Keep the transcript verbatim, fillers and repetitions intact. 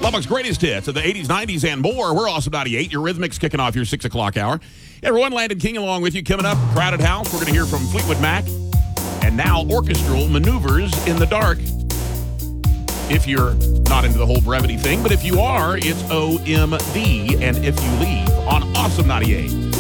Lubbock's greatest hits of the eighties, nineties, and more. We're Awesome ninety-eight. Your Rhythmics kicking off your six o'clock hour. Everyone, Landon King along with you. Coming up, Crowded House. We're going to hear from Fleetwood Mac. And now, orchestral maneuvers in the dark. If you're not into the whole brevity thing, but if you are, it's O M D and If You Leave on Awesome ninety-eight.